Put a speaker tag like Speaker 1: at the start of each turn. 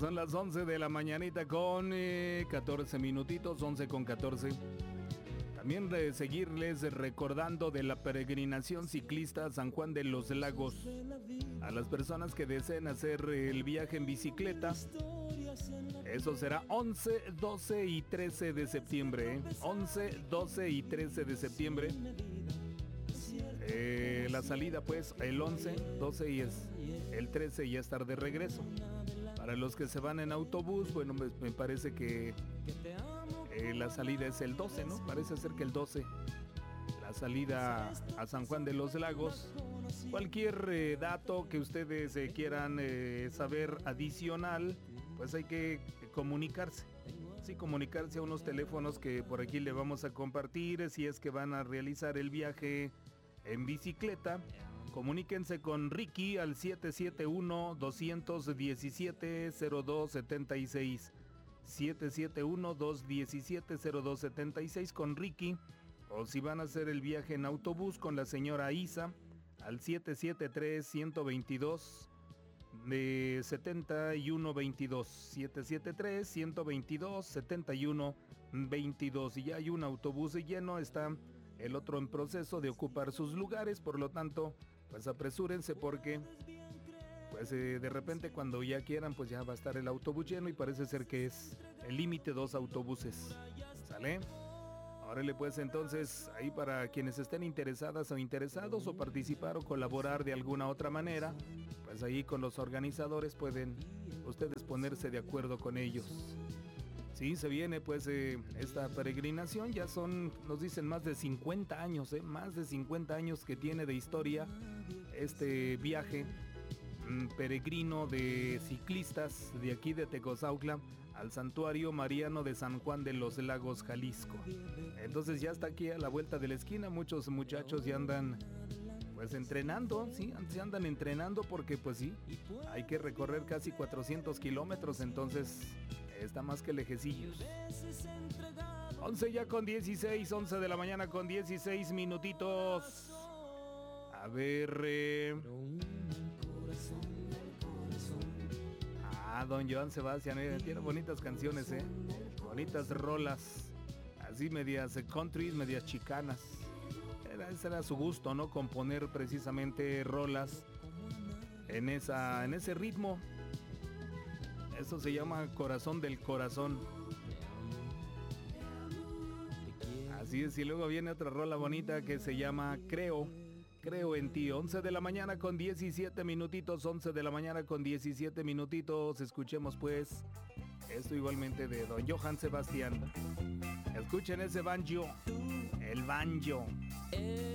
Speaker 1: Son las 11 de la mañanita con 14 minutitos, 11 con 14. También de seguirles recordando de la peregrinación ciclista a San Juan de los Lagos. A las personas que deseen hacer el viaje en bicicleta, eso será 11, 12 y 13 de septiembre. 11, 12 y 13 de septiembre. La salida pues el 11, 12 y el 13 ya estar de regreso. Para los que se van en autobús, bueno, me parece que la salida es el 12, ¿no? Parece ser que el 12. La salida a San Juan de los Lagos. Cualquier dato que ustedes quieran saber adicional, pues hay que comunicarse. Sí, comunicarse a unos teléfonos que por aquí le vamos a compartir. Si es que van a realizar el viaje en bicicleta, comuníquense con Ricky al 771-217-0276. 771-217-0276 con Ricky. O si van a hacer el viaje en autobús con la señora Isa al 773-122 de 7122. 773-122-7122. Y ya hay un autobús lleno, está el otro en proceso de ocupar sus lugares, por lo tanto, pues apresúrense porque pues de repente cuando ya quieran, pues ya va a estar el autobús lleno y parece ser que es el límite 2 autobuses. ¿Sale? Órale pues, entonces ahí para quienes estén interesadas o interesados o participar o colaborar de alguna otra manera, pues ahí con los organizadores pueden ustedes ponerse de acuerdo con ellos. Sí, se viene pues esta peregrinación, ya son, nos dicen, más de 50 años, más de 50 años que tiene de historia este viaje peregrino de ciclistas de aquí de Tecozautla al Santuario Mariano de San Juan de los Lagos, Jalisco. Entonces ya está aquí a la vuelta de la esquina, muchos muchachos ya andan pues entrenando, sí, andan entrenando porque pues sí, hay que recorrer casi 400 kilómetros, entonces está más que lejecillos. 11 ya con 16, 11 de la mañana con 16 minutitos. A ver, don Joan Sebastián, tiene bonitas canciones, bonitas rolas, así medias country, medias chicanas. Ese era su gusto, ¿no? Componer precisamente rolas en ese ritmo. Eso se llama Corazón del Corazón. Así es, y luego viene otra rola bonita que se llama Creo en ti. 11 de la mañana con 17 minutitos, 11 de la mañana con 17 minutitos. Escuchemos pues esto igualmente de don Johann Sebastián. Escuchen ese banjo, el banjo.